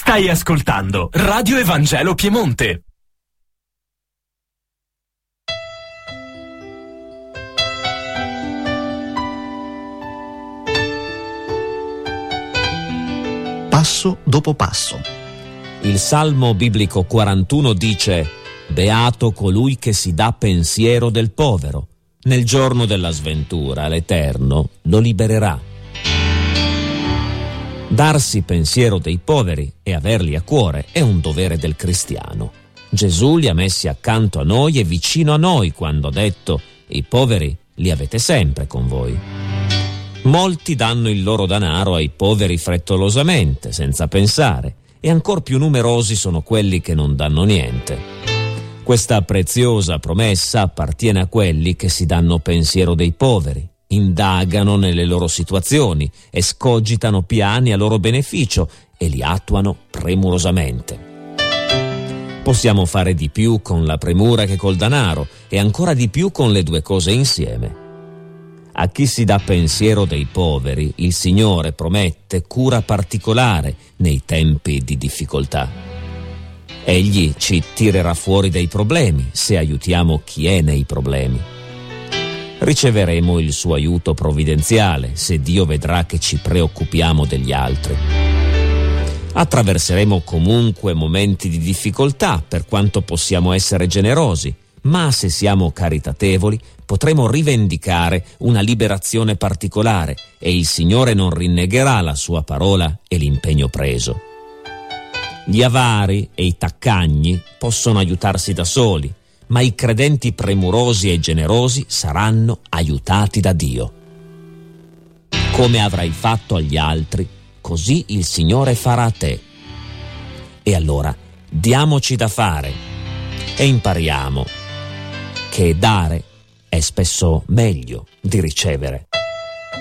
Stai ascoltando Radio Evangelo Piemonte. Passo dopo passo. Il Salmo biblico 41 dice: «Beato colui che si dà pensiero del povero. Nel giorno della sventura l'Eterno lo libererà». Darsi pensiero dei poveri e averli a cuore è un dovere del cristiano. Gesù li ha messi accanto a noi e vicino a noi quando ha detto: «I poveri li avete sempre con voi». Molti danno il loro denaro ai poveri frettolosamente, senza pensare, e ancor più numerosi sono quelli che non danno niente. Questa preziosa promessa appartiene a quelli che si danno pensiero dei poveri, indagano nelle loro situazioni, escogitano piani a loro beneficio e li attuano premurosamente. Possiamo fare di più con la premura che col denaro e ancora di più con le due cose insieme. A chi si dà pensiero dei poveri, il Signore promette cura particolare nei tempi di difficoltà. Egli ci tirerà fuori dai problemi se aiutiamo chi è nei problemi. Riceveremo il suo aiuto provvidenziale se Dio vedrà che ci preoccupiamo degli altri. Attraverseremo comunque momenti di difficoltà per quanto possiamo essere generosi, ma se siamo caritatevoli potremo rivendicare una liberazione particolare e il Signore non rinnegherà la sua parola e l'impegno preso. Gli avari e i taccagni possono aiutarsi da soli, ma i credenti premurosi e generosi saranno aiutati da Dio. Come avrai fatto agli altri, così il Signore farà a te. E allora diamoci da fare e impariamo che dare è spesso meglio di ricevere.